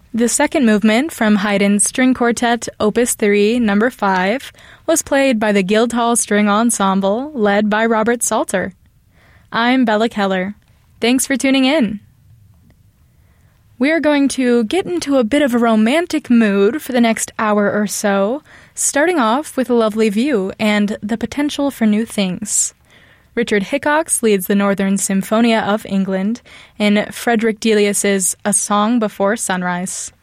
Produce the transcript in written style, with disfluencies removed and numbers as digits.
The second movement from Haydn's String Quartet Opus 3, No. 5, was played by the Guildhall String Ensemble, led by Robert Salter. I'm Bella Keller. Thanks for tuning in. We are going to get into a bit of a romantic mood for the next hour or so, starting off with a lovely view and the potential for new things. Richard Hickox leads the Northern Symphonia of England in Frederick Delius's A Song Before Sunrise.